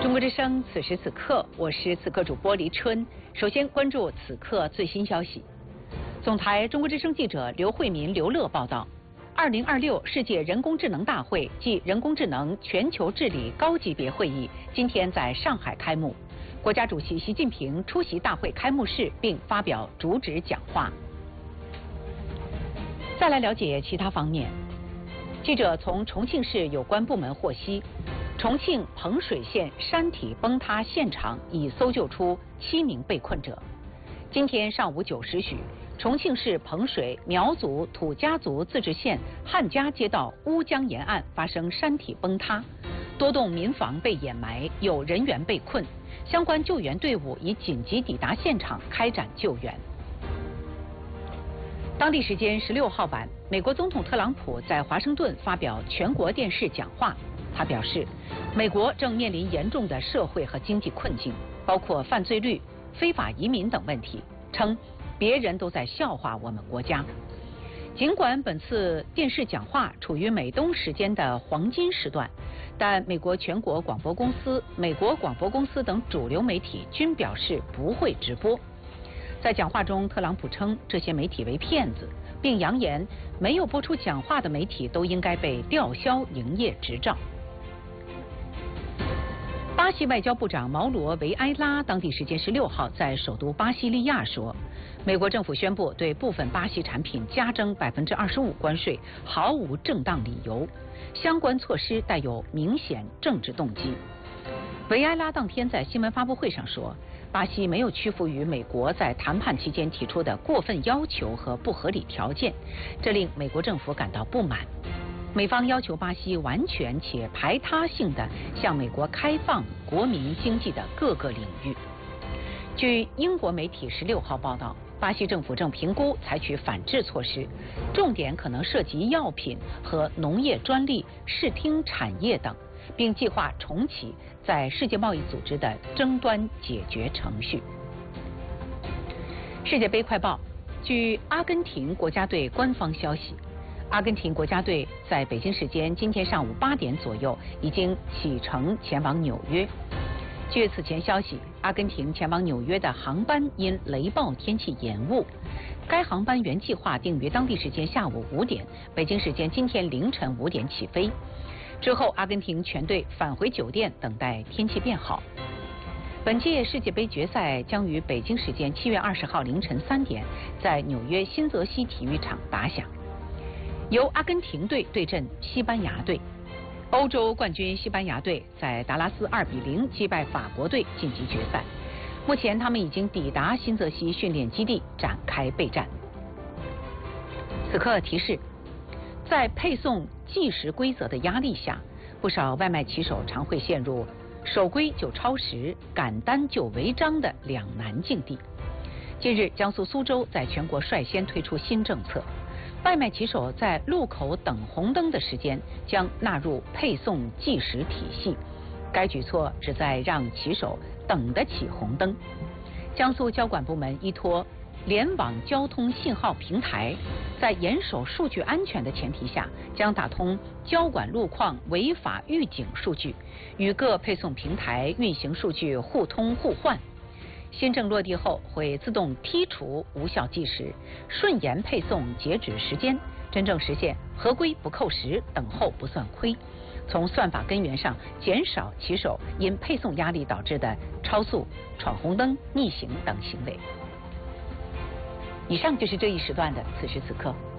中国之声，此时此刻，我是此刻主播黎春。首先关注此刻最新消息。总台中国之声记者刘慧民、刘乐报道：2026世界人工智能大会暨人工智能全球治理高级别会议今天在上海开幕，国家主席习近平出席大会开幕式并发表主旨讲话。再来了解其他方面。记者从重庆市有关部门获悉，重庆彭水县山体崩塌现场已搜救出7名被困者。今天上午9时许，重庆市彭水苗族土家族自治县汉家街道乌江沿岸发生山体崩塌，多栋民房被掩埋，有人员被困，相关救援队伍已紧急抵达现场开展救援。当地时间16号晚，美国总统特朗普在华盛顿发表全国电视讲话。他表示，美国正面临严重的社会和经济困境，包括犯罪率、非法移民等问题，称别人都在笑话我们国家。尽管本次电视讲话处于美东时间的黄金时段，但美国全国广播公司、美国广播公司等主流媒体均表示不会直播。在讲话中，特朗普称这些媒体为骗子，并扬言没有播出讲话的媒体都应该被吊销营业执照。巴西外交部长毛罗·维埃拉当地时间16号在首都巴西利亚说，美国政府宣布对部分巴西产品加征25%关税，毫无正当理由，相关措施带有明显政治动机。维埃拉当天在新闻发布会上说，巴西没有屈服于美国在谈判期间提出的过分要求和不合理条件，这令美国政府感到不满。美方要求巴西完全且排他性地向美国开放国民经济的各个领域。据英国媒体16号报道，巴西政府正评估采取反制措施，重点可能涉及药品和农业专利、视听产业等，并计划重启在世界贸易组织的争端解决程序。世界杯快报，据阿根廷国家队官方消息，阿根廷国家队在北京时间今天上午8点左右已经启程前往纽约。据此前消息，阿根廷前往纽约的航班因雷暴天气延误，该航班原计划定于当地时间下午5点，北京时间今天凌晨5点起飞。之后，阿根廷全队返回酒店等待天气变好。本届世界杯决赛将于北京时间7月20号凌晨3点在纽约新泽西体育场打响。由阿根廷队对阵西班牙队，欧洲冠军西班牙队在达拉斯2-0击败法国队晋级决赛。目前他们已经抵达新泽西训练基地展开备战。此刻提示，在配送计时规则的压力下，不少外卖骑手常会陷入守规就超时、赶单就违章的两难境地。近日，江苏苏州在全国率先推出新政策，外卖骑手在路口等红灯的时间将纳入配送计时体系。该举措旨在让骑手等得起红灯。江苏交管部门依托联网交通信号平台，在严守数据安全的前提下，将打通交管路况违法预警数据，与各配送平台运行数据互通互换。新政落地后，会自动剔除无效计时，顺延配送截止时间，真正实现合规不扣时，等候不算亏。从算法根源上减少骑手因配送压力导致的超速、闯红灯、逆行等行为。以上就是这一时段的此时此刻。